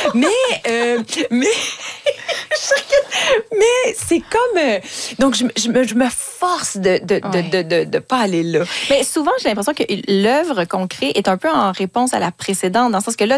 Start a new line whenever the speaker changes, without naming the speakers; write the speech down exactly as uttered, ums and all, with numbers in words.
mais, euh, mais, mais c'est comme... Euh, donc, je, je, me, je me force de ne de, ouais. de, de, de, de pas aller là.
Mais souvent, j'ai l'impression que l'œuvre qu'on crée est un peu en réponse à la précédente, dans le sens que là,